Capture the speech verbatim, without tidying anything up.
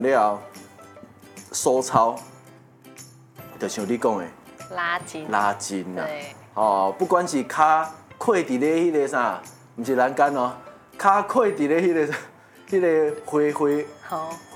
了收操，就像你讲的拉筋， 拉筋呐。 对， 哦，不管是骹跪伫咧迄个啥，毋是栏杆哦，骹跪伫咧迄个迄个灰灰。 好。